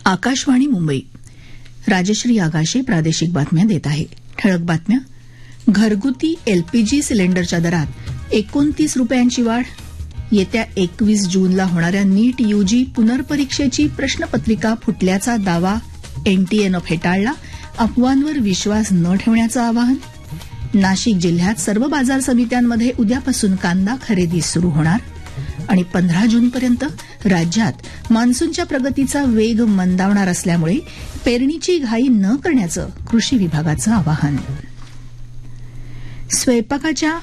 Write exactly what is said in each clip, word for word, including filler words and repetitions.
आकाशवाणी मुंबई. राजश्री आगाशे प्रादेशिक बातम्या देत आहे. ठळक बातम्या. घरगुती एलपीजी सिलेंडरच्या दरात एकोणतीस रुपयांची वाढ. येत्या एकवीस जूनला होणाऱ्या नीट यूजी पुनर्परीक्षेची प्रश्नपत्रिका फुटल्याचा दावा एनटीएनं फेटाळला. अफवांवर विश्वास न ठेवण्याचं आवाहन. नाशिक जिल्ह्यात सर्व बाजार समित्यांमध्ये उद्यापासून कांदा खरेदी सुरू होणार. आणि पंधरा जूनपर्यंत राज्यात मान्सूनच्या प्रगतीचा वेग मंदावणार असल्यामुळे पेरणीची घाई न करण्याचं कृषी विभागाचं आवाहन. स्वयंपाकाच्या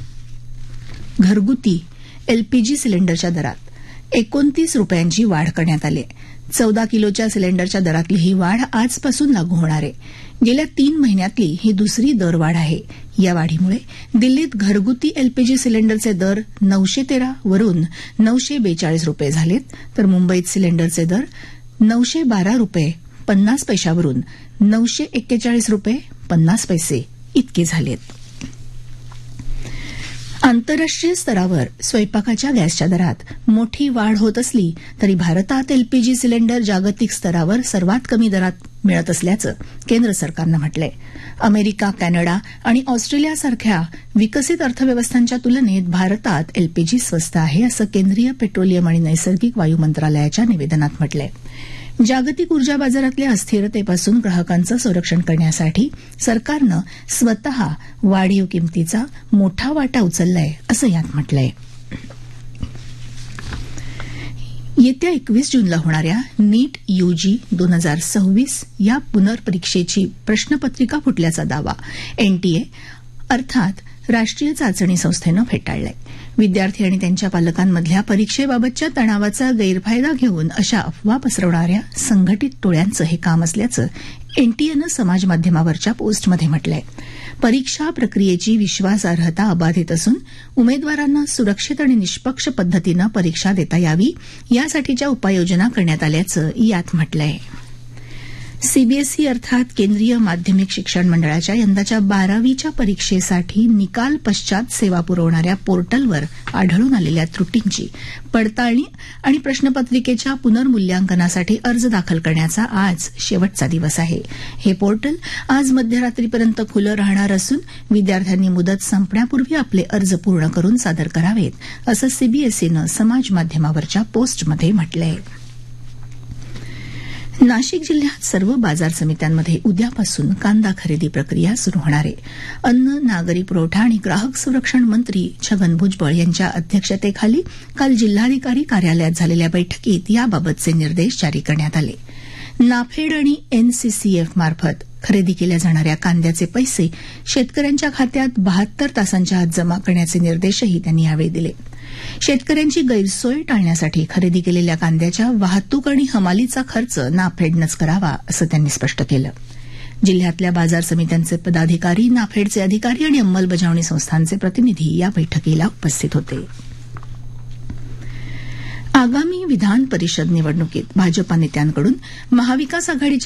घरगुती एलपीजी सिलेंडरच्या दरात एकोणतीस रुपयांची वाढ करण्यात आली आहे. चौदा किलोच्या सिलेंडरच्या दरातली ही वाढ आजपासून लागू होणार आहे. गेल्या तीन महिन्यातली ही दुसरी दरवाढ आहे. या वाढीमुळे दिल्लीत घरगुती एलपीजी सिलेंडरचे दर नऊशे तेरा वरून नऊशे बेचाळीस रुपये झालेत, तर मुंबईत सिलेंडरचे दर नऊशे बारा रुपये पन्नास पैशावरून नऊशे एक्केचाळीस रुपये पन्नास पैसे इतके झालेत. आंतरराष्ट्रीय स्तरावर स्वयंपाकाच्या गॅसच्या दरात मोठी वाढ होत असली तरी भारतात एलपीजी सिलेंडर जागतिक स्तरावर सर्वात कमी दरात मिळत असल्याचं केंद्र सरकारनं म्हटलंय. अमेरिका, कॅनडा आणि ऑस्ट्रेलियासारख्या विकसित अर्थव्यवस्थांच्या तुलनेत भारतात एलपीजी स्वस्त आहे, असं केंद्रीय पेट्रोलियम आणि नैसर्गिक वायू मंत्रालयाच्या निवेदनात म्हटलंय. जागतिक ऊर्जा बाजारातल्या अस्थिरतेपासून ग्राहकांचं संरक्षण करण्यासाठी सरकारनं स्वतः वाढीव किमतीचा मोठा वाटा उचललाय, असं यात म्हटलंय. येत्या एकवीस जूनला होणाऱ्या नीट यूजी दोन हजार सव्वीस या पुनर्परीक्षेची प्रश्नपत्रिका फुटल्याचा दावा एनटीए अर्थात राष्ट्रीय चाचणी संस्थेनं फेटाळलाय. विद्यार्थी आणि त्यांच्या पालकांमधल्या परीक्षेबाबतच्या तणावाचा गैरफायदा घेऊन अशा अफवा पसरवणाऱ्या संघटित टोळ्यांचं हे काम असल्याचं एनटीएनं समाजमाध्यमावरच्या पोस्टमध्ये म्हटलंय. परीक्षा प्रक्रियेची विश्वासार्हता अबाधित असून उमेदवारांना सुरक्षित आणि निष्पक्ष पद्धतीनं परीक्षा देता यावी यासाठीच्या उपाययोजना करण्यात आल्याचं यात म्हटलंय. सीबीएसई अर्थात केंद्रीय माध्यमिक शिक्षण मंडळाच्या यंदाच्या बारावीच्या परीक्षेसाठी निकाल पश्चात सेवा पुरवणाऱ्या पोर्टलवर आढळून आलेल्या त्रुटींची पडताळणी आणि प्रश्नपत्रिकेच्या पुनर्मूल्यांकनासाठी अर्ज दाखल करण्याचा आज शेवटचा दिवस आहे. हे पोर्टल आज मध्यरात्रीपर्यंत खुलं राहणार असून विद्यार्थ्यांनी मुदत संपण्यापूर्वी आपले अर्ज पूर्ण करून सादर करावेत, असं सीबीएसईनं समाजमाध्यमावरच्या पोस्टमध्ये म्हटलंय. नाशिक जिल्ह्यात सर्व बाजार समित्यांमध्ये उद्यापासून कांदा खरेदी प्रक्रिया सुरू होणार आहे. अन्न, नागरी पुरवठा आणि ग्राहक संरक्षण मंत्री छगन भुजबळ यांच्या अध्यक्षतेखाली काल जिल्हाधिकारी कार्यालयात झालेल्या बैठकीत याबाबतचे निर्देश जारी करण्यात आले. नाफेड आणि एनसीसीएफ मार्फत खरेदी केल्या जाणाऱ्या कांद्याचे पैसे शेतकऱ्यांच्या खात्यात बहात्तर तासांच्या आत जमा करण्याचे निर्देशही त्यांनी यावेळी दिले. शेतकऱ्यांची गैरसोय टाळण्यासाठी खरेदी केलेल्या कांद्याच्या वाहतूक आणि हमालीचा खर्च नाफेडनंच करावा, असं त्यांनी स्पष्ट केलं. जिल्ह्यातल्या बाजार समित्यांचे पदाधिकारी, नाफेडचे अधिकारी आणि अंमलबजावणी संस्थांचे प्रतिनिधी या बैठकीला उपस्थित होते. आगामी विधान परिषद निवडणुकीत भाजपा नेत्यांकडून महाविकास आघाडीच्या